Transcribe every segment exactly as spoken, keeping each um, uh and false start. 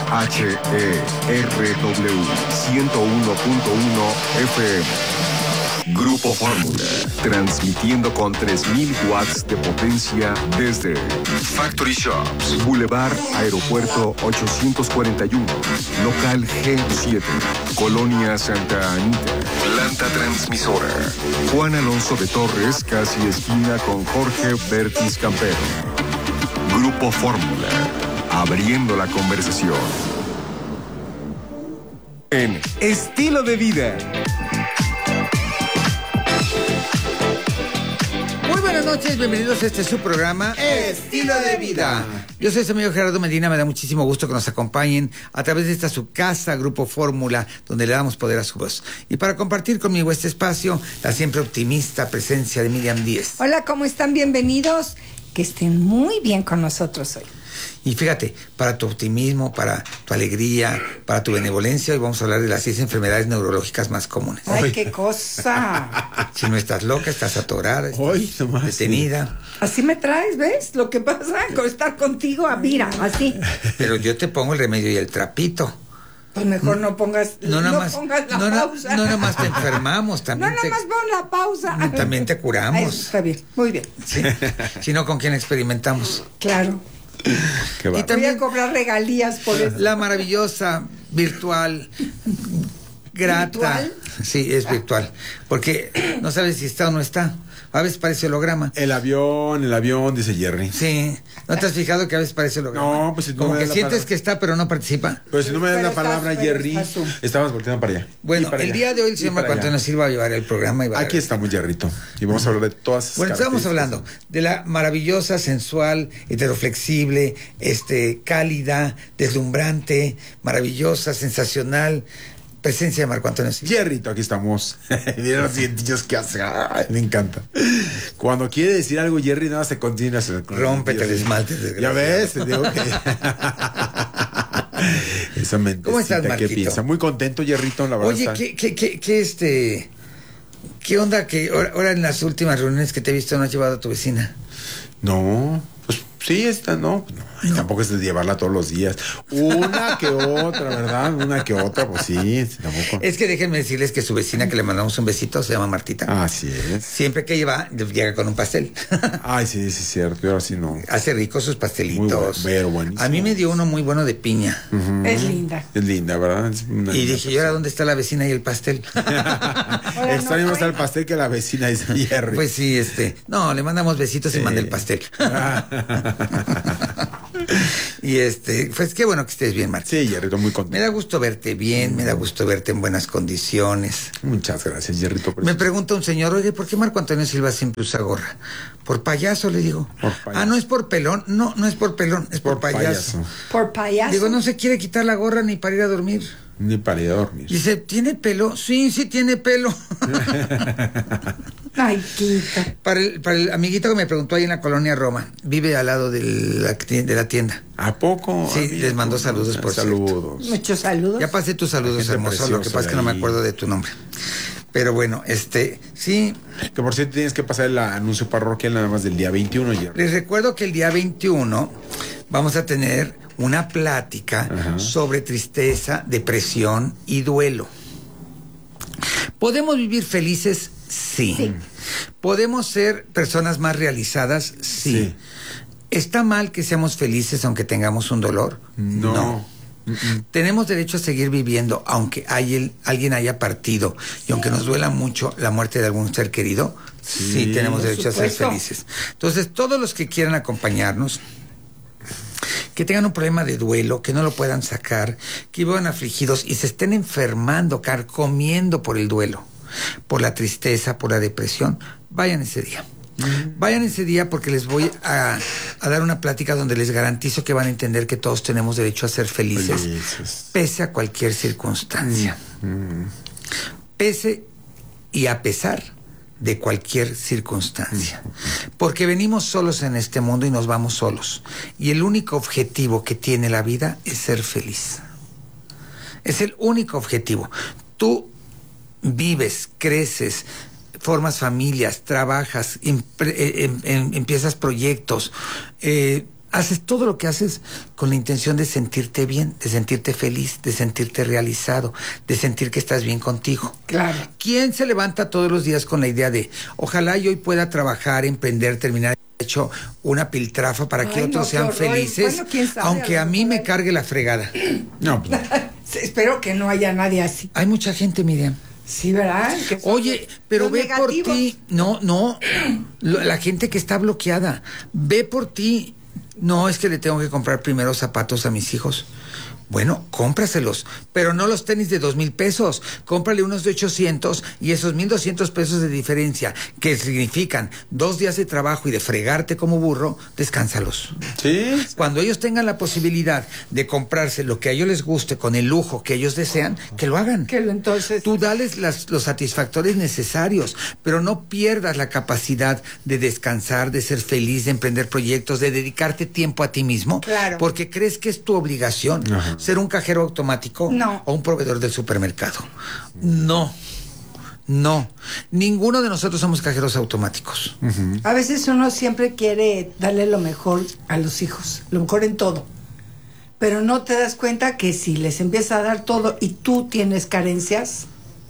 H E R W ciento uno punto uno F M. Grupo Fórmula, transmitiendo con tres mil watts de potencia desde Factory Shops, Boulevard Aeropuerto ochocientos cuarenta y uno, local G siete, Colonia Santa Anita, planta transmisora. Juan Alonso de Torres, casi esquina con Jorge Bertis Campero. Grupo Fórmula, abriendo la conversación. En Estilo de Vida. Buenas noches, bienvenidos a este su programa Estilo de Vida. Yo soy su amigo Gerardo Medina, me da muchísimo gusto que nos acompañen a través de esta su casa, Grupo Fórmula, donde le damos poder a su voz. Y para compartir conmigo este espacio, la siempre optimista presencia de Miriam Díez. Hola, ¿cómo están? Bienvenidos. Que estén muy bien con nosotros hoy. Y fíjate, para tu optimismo, para tu alegría, para tu benevolencia, hoy vamos a hablar de las seis enfermedades neurológicas más comunes. ¡Ay, Ay. qué cosa! Si no estás loca, estás atorada, estás Ay, nomás, detenida. Sí. Así me traes, ¿ves? Lo que pasa con estar contigo, mira, así. Pero yo te pongo el remedio y el trapito. Pues mejor no pongas, no, no más, pongas la no, pausa. No, no, nada más te enfermamos. También no, nada te, más pon la pausa. También te curamos. Ay, está bien, muy bien. Sí. Si no, ¿con quién experimentamos? Claro. Qué y también voy a cobrar regalías por eso. La maravillosa, virtual, grata. ¿Virtual? Sí, es virtual. Porque no sabes si está o no está. A veces parece holograma. El avión, el avión, dice Jerry. Sí. ¿No te has fijado que a veces parece holograma? No, pues si no Como me que das la sientes palabra. que está, pero no participa. Pero si no me das Pero la palabra, estás, pero Jerry, estás tú. estabas volteando para allá. Bueno, para el allá. día de hoy el Y señor para Marco allá. Antonio Silva va a llevar el programa. Y va a Aquí estamos, Jerrito. Y vamos a hablar de todas esas Bueno, estamos características. hablando de la maravillosa, sensual, heteroflexible, este, cálida, deslumbrante, maravillosa, sensacional presencia de Marco Antonio Silva. Jerrito, aquí estamos. Mira los dientillos que hace. Ay, me encanta. Cuando quiere decir algo, Jerry, nada se continúa. Rómpete el esmalte, Ya ves, te digo que. Esa mentecita. ¿Cómo estás, ¿Qué Marquito? piensa? Muy contento, Jerrito, la verdad. Oye, está... ¿qué, qué, qué, qué, este, qué onda que ahora, ahora en las últimas reuniones que te he visto no has llevado a tu vecina? No, pues sí, esta no. no ay, no. Tampoco es de llevarla todos los días. Una que otra, ¿verdad? Una que otra, pues sí, tampoco. Es que déjenme decirles que su vecina, que le mandamos un besito, se llama Martita. Así es. Siempre que lleva, llega con un pastel. Ay, sí, sí, es cierto. Ahora sí no. Hace ricos sus pastelitos. Muy bueno, pero buenísimo. A mí me dio uno muy bueno de piña. Uh-huh. Es linda. Es linda, ¿verdad? Es una y linda dije, ¿y ahora dónde está la vecina y el pastel? Extraño más al pastel que la vecina, dice Jerry. Pues sí, este. No, le mandamos besitos sí. y manda el pastel. Y este, pues qué bueno que estés bien, Marco. Sí, Jerrito, muy contento. Me da gusto verte bien, me da gusto verte en buenas condiciones. Muchas gracias, Jerrito. Me pregunta un señor, oye, ¿por qué Marco Antonio Silva siempre usa gorra? Por payaso, le digo. Por payaso. Ah, ¿no es por pelón? No, no es por pelón, es por, por payaso. payaso. Por payaso. Digo, no se quiere quitar la gorra ni para ir a dormir. Ni para ir a dormir. Dice, ¿tiene pelo? Sí, sí tiene pelo. Ay, quita. Para el, para el amiguito que me preguntó ahí en la colonia Roma, vive al lado de la, de la tienda. ¿A poco? Sí, les mandó saludos, por saludos. Cierto. Muchos saludos. Ya pasé tus saludos, hermoso, lo que pasa es que no me acuerdo de tu nombre. Pero bueno, este, sí. Que por cierto tienes que pasar el anuncio parroquial nada más del día veintiuno, Jerry. Les recuerdo que el día veintiuno vamos a tener una plática Ajá. sobre tristeza, depresión y duelo. ¿Podemos vivir felices? Sí. sí. ¿Podemos ser personas más realizadas? Sí. sí. ¿Está mal que seamos felices aunque tengamos un dolor? No. no. Uh-uh. Tenemos derecho a seguir viviendo aunque hay el, alguien haya partido y aunque nos duela mucho la muerte de algún ser querido. Sí, sí tenemos derecho a ser felices. Entonces, todos los que quieran acompañarnos, que tengan un problema de duelo, que no lo puedan sacar, que vivan afligidos y se estén enfermando, carcomiendo por el duelo, por la tristeza, por la depresión, vayan ese día. Mm. Vayan ese día porque les voy a, a dar una plática donde les garantizo que van a entender que todos tenemos derecho a ser felices, felices. Pese a cualquier circunstancia. Mm. Pese y a pesar de cualquier circunstancia. Porque venimos solos en este mundo y nos vamos solos. Y el único objetivo que tiene la vida es ser feliz. Es el único objetivo. Tú vives, creces, formas familias, trabajas, impre- eh, eh, eh, empiezas proyectos, eh, haces todo lo que haces con la intención de sentirte bien, de sentirte feliz, de sentirte realizado, de sentir que estás bien contigo. Claro. ¿Quién se levanta todos los días con la idea de ojalá yo hoy pueda trabajar, emprender, terminar hecho una piltrafa para que Ay, otros no, sean qué horror. felices, Bueno, quién sabe, aunque a a lo mí mejor me hay- cargue la fregada? No, pues, Espero que no haya nadie así. Hay mucha gente, Miriam. Sí, ¿verdad? Que son Oye, pero los ve por negativos. ti. No, no. Lo- La gente que está bloqueada. Ve por ti. No, es que le tengo que comprar primero zapatos a mis hijos. Bueno, cómpraselos, pero no los tenis de dos mil pesos. Cómprale unos de ochocientos y esos mil doscientos pesos de diferencia, que significan dos días de trabajo y de fregarte como burro, descánsalos. sí. Cuando ellos tengan la posibilidad de comprarse lo que a ellos les guste con el lujo que ellos desean, que lo hagan. Que lo entonces. Tú dales las, los satisfactores necesarios, pero no pierdas la capacidad de descansar, de ser feliz, de emprender proyectos, de dedicarte tiempo a ti mismo, Claro. porque crees que es tu obligación Ajá. ser un cajero automático No. o un proveedor del supermercado. No, no. Ninguno de nosotros somos cajeros automáticos. A veces uno siempre quiere darle lo mejor a los hijos, lo mejor en todo. Pero no te das cuenta que si les empieza a dar todo y tú tienes carencias,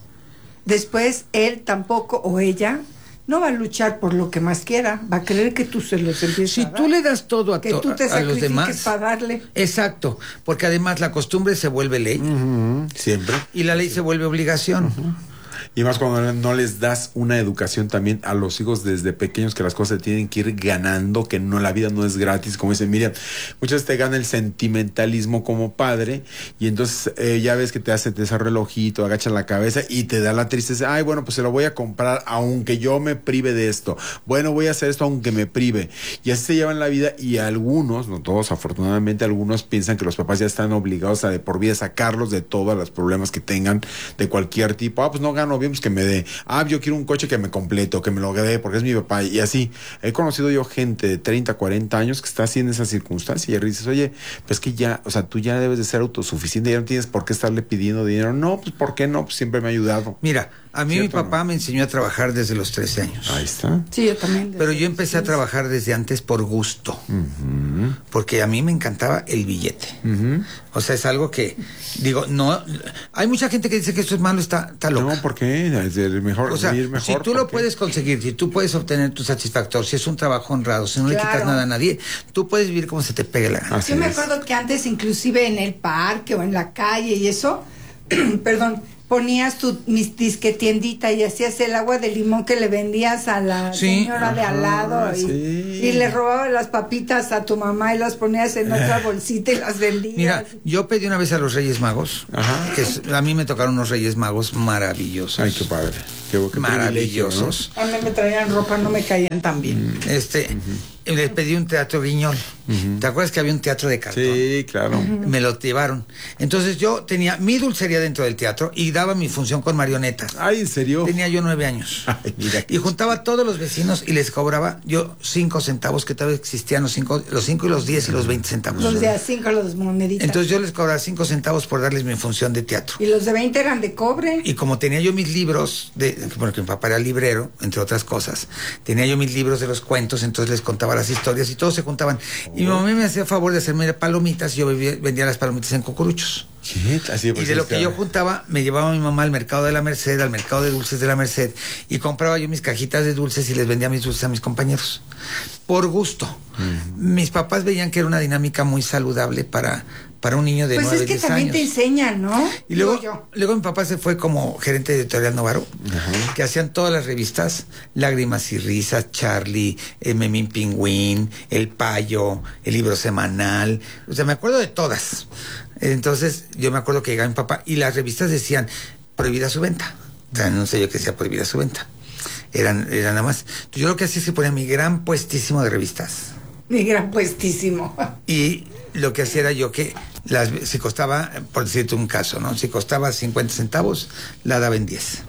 después él tampoco o ella no va a luchar por lo que más quiera, va a creer que tú se los empiezas Si a dar. tú le das todo a, que to- tú te a los sacrifiques demás, para darle. exacto, porque además la costumbre se vuelve ley Ujú, siempre. y la ley se vuelve obligación. Y más cuando no les das una educación también a los hijos desde pequeños, que las cosas se tienen que ir ganando, que no, la vida no es gratis, como dice Miriam. Muchas veces te gana el sentimentalismo como padre, y entonces eh, ya ves que te hace ese relojito, agachas la cabeza y te da la tristeza. Ay, bueno, pues se lo voy a comprar aunque yo me prive de esto. Bueno, voy a hacer esto aunque me prive. Y así se llevan la vida, y algunos, no todos, afortunadamente, algunos piensan que los papás ya están obligados a de por vida sacarlos de todos los problemas que tengan de cualquier tipo. Ah, pues no gano bien, pues que me dé. Ah, yo quiero un coche que me complete o que me lo dé porque es mi papá. Y así, he conocido yo gente de treinta, cuarenta años que está así en esa circunstancia, y dices, oye, pues que ya, o sea, tú ya debes de ser autosuficiente, ya no tienes por qué estarle pidiendo dinero. No, pues ¿por qué no? Pues siempre me ha ayudado. Mira, a mí mi ¿Cierto, papá no? me enseñó a trabajar desde los trece años. Ahí está. Sí, yo también. Pero yo empecé a trabajar desde antes por gusto, Ujú, porque a mí me encantaba el billete. ujú. O sea, es algo que, digo, no, hay mucha gente que dice que esto es malo, está, está loca. No, ¿por qué? Es el mejor, O sea, vivir mejor, si tú ¿por lo qué? puedes conseguir, si tú puedes obtener tu satisfactor, si es un trabajo honrado, si no le Claro. quitas nada a nadie, tú puedes vivir como se te pegue la gana. Así Yo me es. acuerdo que antes, inclusive en el parque o en la calle y eso, perdón, ponías tu mis disque tiendita y hacías el agua de limón que le vendías a la Sí. señora de al Ajá, lado y, sí. y le robabas las papitas a tu mamá y las ponías en otra bolsita y las vendías. Mira, yo pedí una vez a los Reyes Magos, Ajá. que es- a mí me tocaron unos Reyes Magos maravillosos. Ay, qué padre. Qué, qué maravillosos. A mí me traían ropa, no me caían tan bien. Este, y les pedí un teatro guiñol. ¿Te acuerdas que había un teatro de cartón? privilegio, ¿no? Sí, claro. Me lo llevaron. Entonces yo tenía mi dulcería dentro del teatro y daba mi función con marionetas. Ay, ¿en serio? Tenía yo nueve años. Ay, mira qué Y juntaba a todos los vecinos y les cobraba yo cinco centavos, que tal vez existían los cinco, los cinco y los diez y los veinte centavos. Los de a cinco, los moneditas. Entonces yo les cobraba cinco centavos por darles mi función de teatro. y los de veinte eran de cobre. Y como tenía yo mis libros, de, porque mi papá era librero, entre otras cosas, tenía yo mis libros de los cuentos, entonces les contaba las historias y todos se juntaban. Y mi mamá me hacía favor de hacerme palomitas y yo vendía, vendía las palomitas en cucuruchos. ¿Qué? Así, Y pues, de lo este, que yo juntaba, me llevaba mi mamá al mercado de la Merced, al mercado de dulces de la Merced, y compraba yo mis cajitas de dulces y les vendía mis dulces a mis compañeros. Por gusto. Mis papás veían que era una dinámica muy saludable para, para un niño de Pues nueve, es que diez también años. te enseñan, ¿no? Y luego, Digo yo. luego mi papá se fue como gerente de Editorial Novaro, que hacían todas las revistas, Lágrimas y Risas, Charlie, eh, Memín Pingüín, El Payo, el libro semanal, o sea, me acuerdo de todas. Entonces, yo me acuerdo que llegaba mi papá y las revistas decían prohibida su venta. O sea, no sé yo qué decía prohibida su venta. Eran, eran nada más. Entonces, yo lo que hacía es que ponía mi gran puestísimo de revistas. Mi gran puestísimo. Y lo que hacía era yo que las, si costaba, por decirte un caso, ¿no? Si costaba cincuenta centavos, la daba en diez.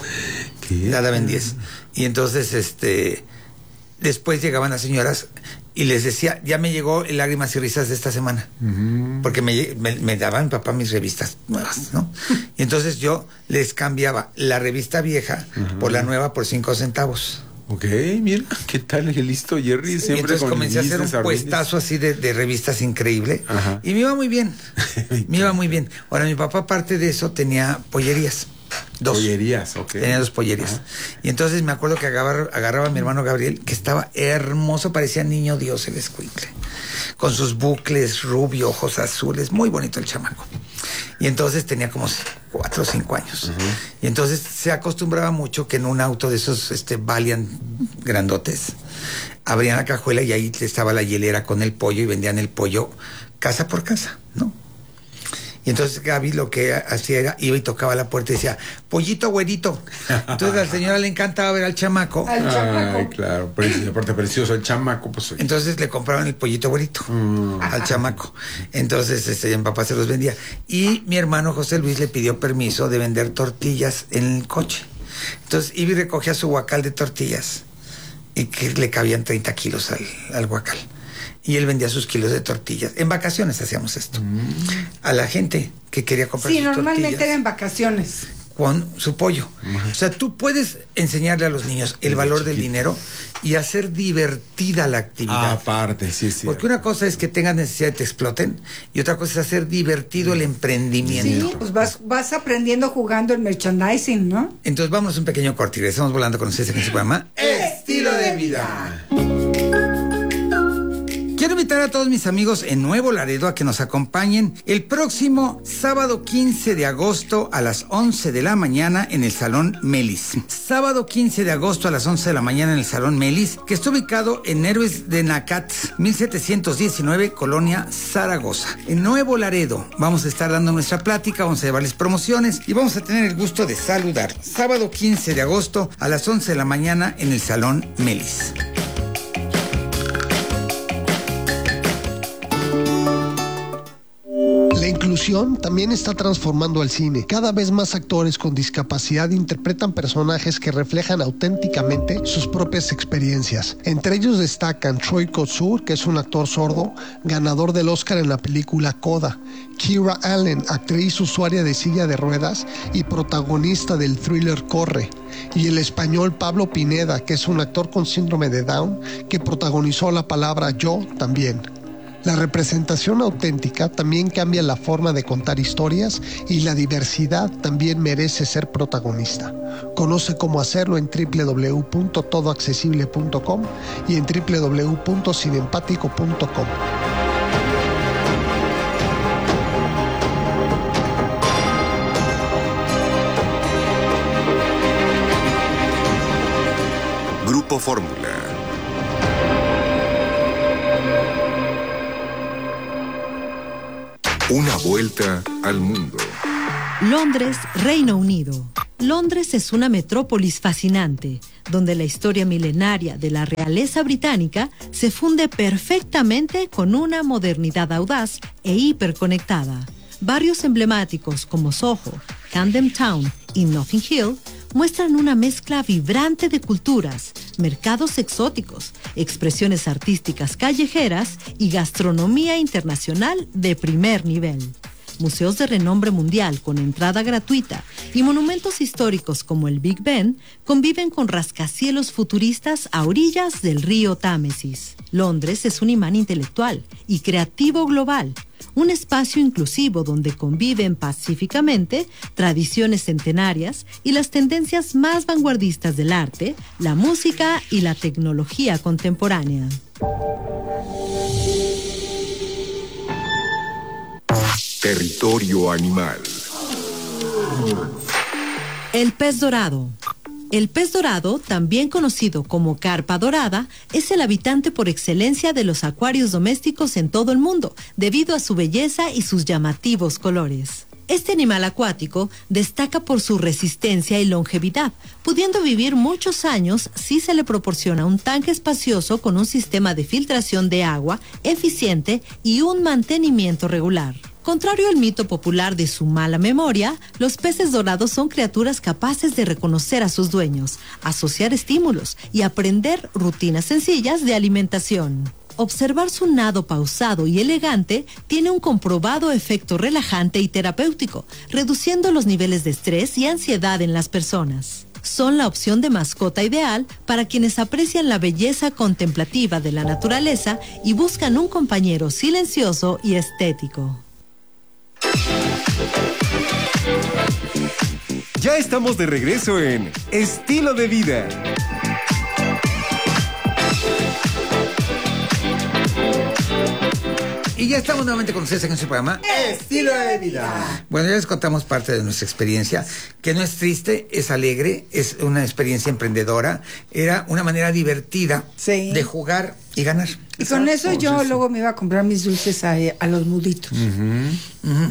¿Qué? La daba en diez. Y entonces, este, después llegaban las señoras y les decía, ya me llegó el Lágrimas y Risas de esta semana. Ujú. Porque me, me, me daba mi papá mis revistas nuevas, ¿no? Y entonces yo les cambiaba la revista vieja por la nueva por cinco centavos. Ok, mira, ¿qué tal? Qué listo, Jerry. Sí, Siempre entonces con comencé a hacer un Ardines. puestazo así de, de revistas increíble. Ajá. Y me iba muy bien. Me iba muy bien. Ahora, mi papá, aparte de eso, tenía pollerías. Dos. Pollerías, ok. Tenía dos pollerías. Ajá. Y entonces me acuerdo que agarraba, agarraba a mi hermano Gabriel, que estaba hermoso, parecía niño Dios el escuincle. Con sus bucles, rubio, ojos azules, muy bonito el chamaco. Y entonces tenía como cuatro o cinco años. Uh-huh. Y entonces se acostumbraba mucho que en un auto de esos este, Valiant grandotes, abrían la cajuela y ahí estaba la hielera con el pollo y vendían el pollo casa por casa, ¿no? Y entonces Gaby lo que hacía era, iba y tocaba la puerta y decía, pollito güerito. Entonces a la señora le encantaba ver al chamaco. Al chamaco. Ay, claro, Preci- aparte precioso, el chamaco, pues. Oye. Entonces le compraban el pollito güerito mm. al chamaco. Entonces este, mi papá se los vendía. Y mi hermano José Luis le pidió permiso de vender tortillas en el coche. Entonces iba y recogía su guacal de tortillas y que le cabían treinta kilos al, al guacal. Y él vendía sus kilos de tortillas. En vacaciones hacíamos esto. Mm. A la gente que quería comprar sí, sus tortillas. Sí, normalmente era en vacaciones. Con su pollo. Uh-huh. O sea, tú puedes enseñarle a los niños el valor del dinero y hacer divertida la actividad. Ah, aparte, sí, sí. Porque una cosa es que tengas necesidad de que te exploten y otra cosa es hacer divertido el emprendimiento. Sí, pues vas, vas aprendiendo jugando el merchandising, ¿no? Entonces vamos a un pequeño corte y regresamos volando con ustedes en su programa Estilo de Vida. Quiero invitar a todos mis amigos en Nuevo Laredo a que nos acompañen el próximo sábado quince de agosto a las once de la mañana en el Salón Melis. Sábado quince de agosto a las once de la mañana en el Salón Melis, que está ubicado en Héroes de Nacat, mil setecientos diecinueve, Colonia Zaragoza. En Nuevo Laredo vamos a estar dando nuestra plática, vamos a llevarles promociones y vamos a tener el gusto de saludar. Sábado quince de agosto a las once de la mañana en el Salón Melis. La inclusión también está transformando al cine. Cada vez más actores con discapacidad interpretan personajes que reflejan auténticamente sus propias experiencias. Entre ellos destacan Troy Kotsur, que es un actor sordo, ganador del Oscar en la película Coda; Kira Allen, actriz usuaria de silla de ruedas y protagonista del thriller Corre; y el español Pablo Pineda, que es un actor con síndrome de Down, que protagonizó La Palabra Yo también. La representación auténtica también cambia la forma de contar historias y la diversidad también merece ser protagonista. Conoce cómo hacerlo en doble u doble u doble u punto todo accesible punto com y en doble u doble u doble u punto cinempático punto com. Grupo Fórmula. Una vuelta al mundo. Londres, Reino Unido. Londres es una metrópolis fascinante, donde la historia milenaria de la realeza británica se funde perfectamente con una modernidad audaz e hiperconectada. Barrios emblemáticos como Soho, Camden Town y Notting Hill muestran una mezcla vibrante de culturas, mercados exóticos, expresiones artísticas callejeras y gastronomía internacional de primer nivel. Museos de renombre mundial con entrada gratuita y monumentos históricos como el Big Ben conviven con rascacielos futuristas a orillas del río Támesis. Londres es un imán intelectual y creativo global, un espacio inclusivo donde conviven pacíficamente tradiciones centenarias y las tendencias más vanguardistas del arte, la música y la tecnología contemporánea. Territorio animal. El pez dorado. El pez dorado, también conocido como carpa dorada, es el habitante por excelencia de los acuarios domésticos en todo el mundo, debido a su belleza y sus llamativos colores. Este animal acuático destaca por su resistencia y longevidad, pudiendo vivir muchos años si se le proporciona un tanque espacioso con un sistema de filtración de agua eficiente y un mantenimiento regular. Contrario al mito popular de su mala memoria, los peces dorados son criaturas capaces de reconocer a sus dueños, asociar estímulos y aprender rutinas sencillas de alimentación. Observar su nado pausado y elegante tiene un comprobado efecto relajante y terapéutico, reduciendo los niveles de estrés y ansiedad en las personas. son la opción de mascota ideal para quienes aprecian la belleza contemplativa de la naturaleza y buscan un compañero silencioso y estético. Ya estamos de regreso en Estilo de Vida. Y ya estamos nuevamente con ustedes en su programa Estilo de Vida. Bueno, ya les contamos parte de nuestra experiencia, que no es triste, es alegre, es una experiencia emprendedora, era una manera divertida Sí. de jugar y ganar. Y con eso yo luego me iba a comprar mis dulces a, a los muditos. Ujú.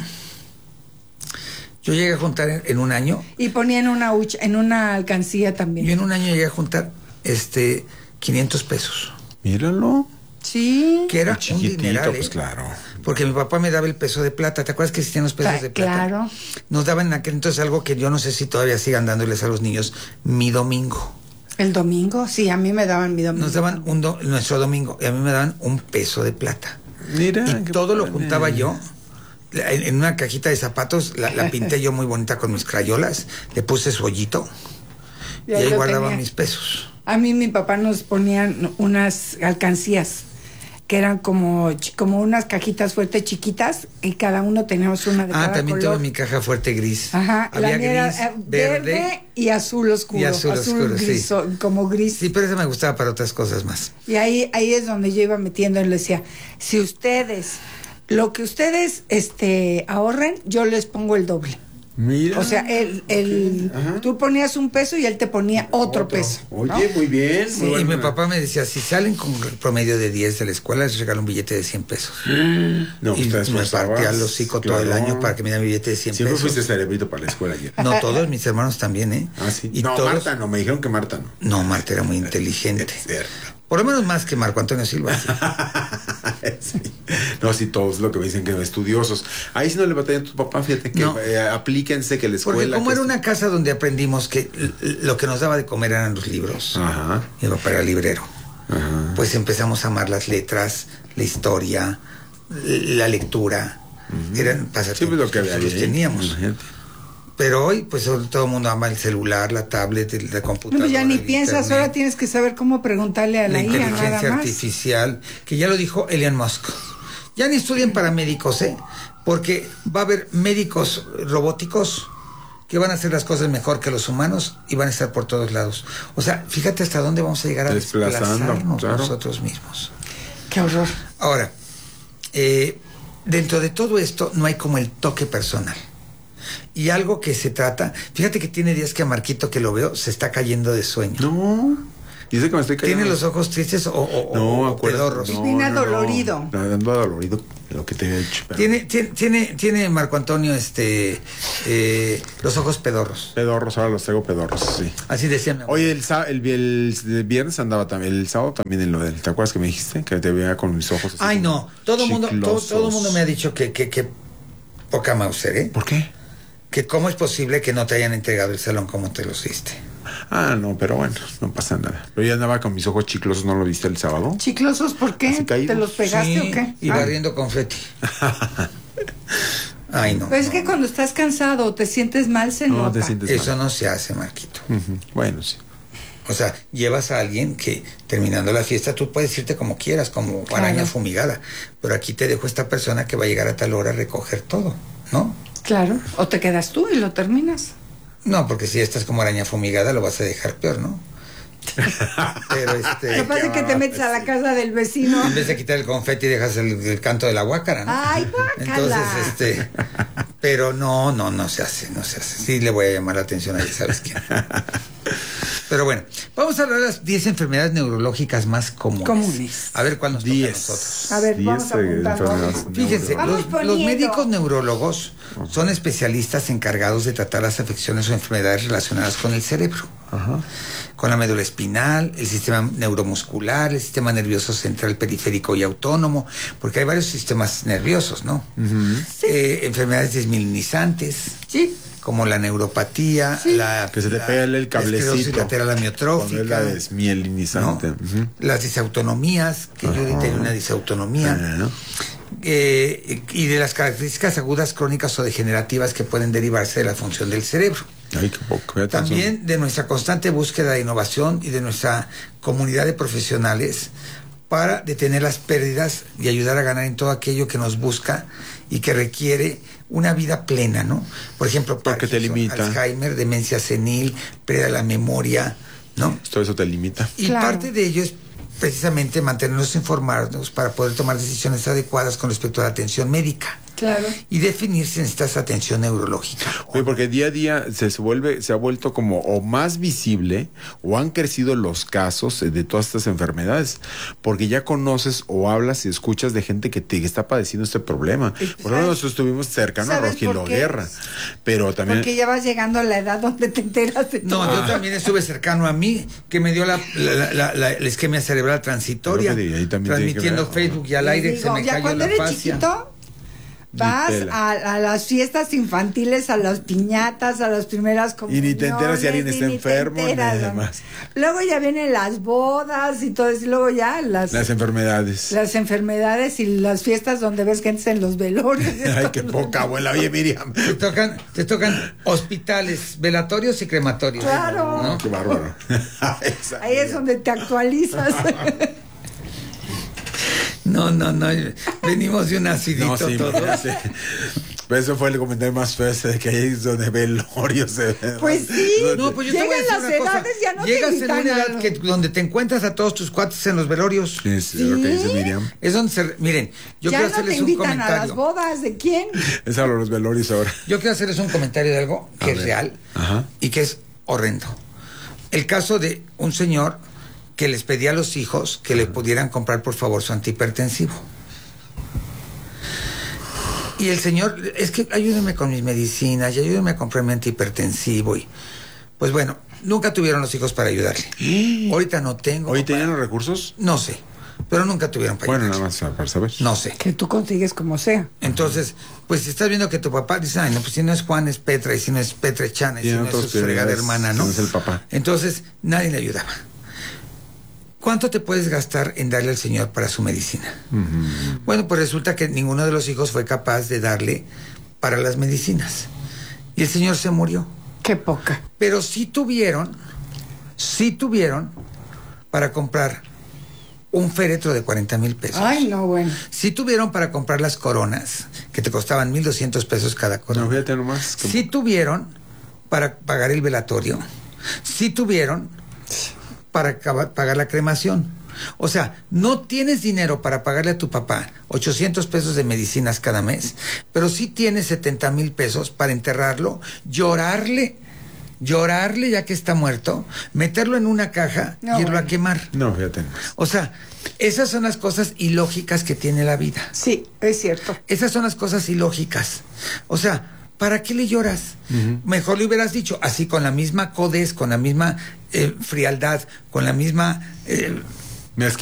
Yo llegué a juntar en, en un año, Y ponía en una hucha, en una alcancía también. yo en un año llegué a juntar este quinientos pesos, Míralo. Sí. que era un Chiquitito, dineral, pues ¿eh? claro. Porque mi papá me daba el peso de plata. ¿Te acuerdas que existían los pesos Cla- de plata? claro. Nos daban en aquel entonces algo que yo no sé si todavía sigan dándoles a los niños, mi domingo. El domingo, sí, a mí me daban mi domingo. Nos daban un do- nuestro domingo y a mí me daban un peso de plata. Mira. Y qué todo lo padre. juntaba yo la- en, en una cajita de zapatos, la, la pinté yo muy bonita con mis crayolas, le puse su hoyito y, Y ahí ahí lo guardaba tenía. mis pesos. A mí mi papá nos ponían unas alcancías que eran como, chi- como unas cajitas fuertes chiquitas y cada uno teníamos una de Ah, cada también color. tuve mi caja fuerte gris. Ajá, la Había mía era, gris, eh, verde. verde y azul oscuro. y azul oscuro, sí. gris, o- como gris. Sí, pero ese me gustaba para otras cosas más. Y ahí, ahí es donde yo iba metiendo y le decía, si ustedes, lo que ustedes este ahorren, yo les pongo el doble. Mira. O sea, el, el, Ajá. tú ponías un peso y él te ponía otro, peso. Oye, ¿no? muy bien. Sí, muy y buena. mi papá me decía, si salen con el promedio de diez de la escuela, les regalo un billete de cien pesos. No, y ustedes me esforzabas, partía el hocico todo el claro. año para que me diera mi billete de cien Siempre pesos. fuiste cerebrito para la escuela ayer. No, todos mis hermanos también, ¿eh? Ah, sí. Y no, todos... Marta no, me dijeron que Marta no. No, Marta era muy inteligente. Es cierto. Por lo menos más que Marco Antonio Silva. Sí. Sí. No, sí, todos lo que me dicen que estudiosos. Ahí sí no le batallan a tu papá, fíjate que No. eh, aplíquense que la escuela. Porque como que era es- una casa donde aprendimos que l- lo que nos daba de comer eran los libros. Ajá. Mi papá era librero. Ajá. Pues empezamos a amar las letras, la historia, l- la lectura. Eran pasatiempos Sí, pues lo que que había nosotros ahí, teníamos. imagínate. Pero hoy, pues todo el mundo ama el celular, la tablet, el- la No, computadora. pues ya ni el piensas, internet, ahora tienes que saber cómo preguntarle a la, la I A nada inteligencia más. artificial, que ya lo dijo Elon Musk. Ya ni estudian para médicos, ¿eh? Porque va a haber médicos robóticos que van a hacer las cosas mejor que los humanos y van a estar por todos lados. O sea, fíjate hasta dónde vamos a llegar a Desplazando, desplazarnos claro. nosotros mismos. Qué horror. Ahora, eh, dentro de todo esto no hay como el toque personal. Y algo que se trata, fíjate que tiene días que a Marquito que lo veo se está cayendo de sueño. No. Dice que me estoy cayendo. ¿Tiene los ojos tristes o, o, No, o acuérdate. pedorros? No, Viene no, no. adolorido. No, ando adolorido lo que te había dicho. pero- Tiene, tiene, tiene, tiene Marco Antonio este eh, los ojos pedorros. Pedorros, ahora los traigo pedorros, sí. Así decía mi abuelo. Oye, el, sá- el, el- el viernes andaba también, el sábado también en lo del. ¿Te acuerdas que me dijiste? Que te veía con mis ojos así Ay, como no. Todo el mundo, todo, chiclosos. todo mundo me ha dicho que, que, que poca Mauser, ¿eh? ¿Por qué? Que cómo es posible que no te hayan entregado el salón como te los diste. Ah, no, pero bueno, no pasa nada. Pero ya andaba con mis ojos chiclosos, ¿no lo viste el sábado? ¿Chiclosos por qué? Así caídos. ¿Te los pegaste Sí, o qué? y Ah. barriendo confeti. Ay, no. Pues es no, que no. cuando estás cansado o te sientes mal, se No, nota. te sientes Eso mal. no se hace, Marquito. Ujú, bueno, sí. O sea, llevas a alguien que terminando la fiesta tú puedes irte como quieras, como Claro. araña fumigada. Pero aquí te dejo esta persona que va a llegar a tal hora a recoger todo, ¿no? Claro. O te quedas tú y lo terminas. No, porque si estás como araña fumigada lo vas a dejar peor, ¿no? Pero este... Lo que pasa es que te metes a la casa del vecino. En vez de quitar el confeti dejas el, el canto de la guácara, ¿no? Ay, guácala. Entonces, este... Pero no, no, no se hace, no se hace. Sí le voy a llamar la atención a ella, ¿sabes quién? Pero bueno, vamos a hablar de las diez enfermedades neurológicas más comunes. Comunes. A ver cuál nos toca a Diez. nosotros. A ver, Diez, vamos eh, apuntando. enfermedades Fíjense, Vamos los, poniendo. los médicos neurólogos son especialistas encargados de tratar las afecciones o enfermedades relacionadas con el cerebro, Ajá. con la médula espinal, el sistema neuromuscular, el sistema nervioso central periférico y autónomo, porque hay varios sistemas nerviosos, ¿no? Eh, enfermedades desmielinizantes, Sí. como la neuropatía, la Que se te la- pega el la esclerosis cablecito. lateral Cuando amiotrófica, es la ¿no? desmielinizante. Ujú. Las disautonomías, que yo Ajá. tenía una disautonomía. Ah, ¿no? eh, y de las características agudas, crónicas o degenerativas que pueden derivarse de la función del cerebro. Ay, qué poco. También de nuestra constante búsqueda de innovación y de nuestra comunidad de profesionales para detener las pérdidas y ayudar a ganar en todo aquello que nos busca y que requiere una vida plena, ¿no? Por ejemplo, porque te limita. Alzheimer, demencia senil, pérdida de la memoria, ¿no? Todo eso te limita. Y claro. parte de ello es precisamente mantenernos informados para poder tomar decisiones adecuadas con respecto a la atención médica. Claro. Y definir si necesitas atención neurológica. Oye, porque día a día se, se vuelve, se ha vuelto como o más visible o han crecido los casos de todas estas enfermedades, porque ya conoces o hablas y escuchas de gente que te que está padeciendo este problema. Por ejemplo, nosotros estuvimos cercanos a Rogelio Guerra, pero también porque ya vas llegando a la edad donde te enteras de todo. No, yo también estuve cercano a mí, que me dio la, la, la, la, la, la isquemia cerebral transitoria, ahí también transmitiendo Facebook y al aire digo, se me ya cayó cuando la eres fascia. chiquito, vas a, a las fiestas infantiles, a las piñatas, a las primeras comuniones. Y ni te enteras si alguien está ni enfermo, te enteras, ni ¿no? demás. Luego ya vienen las bodas y todo eso, y luego ya las, las enfermedades. Las enfermedades y las fiestas donde ves gente en los velorios. Ay, qué poca abuela. Oye, Miriam. Te tocan, te tocan hospitales, velatorios y crematorios. Claro. ¿no? Qué bárbaro. Ahí es donde te actualizas. No, no, no. Venimos de un acidito No, sí, todos. sí. Pero eso fue el comentario más feo ese de que hay donde velorios. Pues sí. No, pues yo te voy a Llegan decir las una cosa. edades, ya no te Llegas en invitan una a edad algo. que, donde te encuentras a todos tus cuates en los velorios. Sí, sí, es lo que dice Miriam. Es donde se... Miren, yo ya quiero no te hacerles un invitan a las comentario. bodas, ¿de quién? Es a los velorios ahora. Yo quiero hacerles un comentario de algo que A es ver. real Ajá. y que es horrendo. El caso de un señor que les pedía a los hijos que le pudieran comprar por favor su antihipertensivo. Y el señor, es que ayúdenme con mis medicinas y ayúdenme a comprar mi antihipertensivo. Y pues bueno, nunca tuvieron los hijos para ayudarle. Ahorita no tengo. ¿Hoy para- tenían los recursos? No sé, pero nunca tuvieron para Bueno, nada ayudarle. más para saber. No sé. Que tú consigues como sea. Entonces, pues si estás viendo que tu papá dice, ay, no, pues si no es Juan es Petra, y si no es Petra es Chana, y si Tiene no es otros su fregada prioridades, hermana, ¿no? no es el papá. Entonces, nadie le ayudaba. ¿Cuánto te puedes gastar en darle al señor para su medicina? Uh-huh. Bueno, pues resulta que ninguno de los hijos fue capaz de darle para las medicinas. Y el señor se murió. Qué poca. Pero sí tuvieron, sí tuvieron para comprar un féretro de cuarenta mil pesos. Ay, no, bueno. Sí tuvieron para comprar las coronas, que te costaban mil doscientos pesos cada corona. No, fíjate nomás. que- Sí tuvieron para pagar el velatorio. Sí tuvieron para acaba- pagar la cremación. O sea, no tienes dinero para pagarle a tu papá ochocientos pesos de medicinas cada mes, pero sí tienes setenta mil pesos para enterrarlo, llorarle, llorarle ya que está muerto, meterlo en una caja No, y irlo a bueno. quemar. No, fíjate nomás. O sea, esas son las cosas ilógicas que tiene la vida. Sí, es cierto. Esas son las cosas ilógicas. O sea, ¿para qué le lloras? Uh-huh. Mejor le hubieras dicho, así con la misma codez, con la misma eh, frialdad, con la misma... Eh,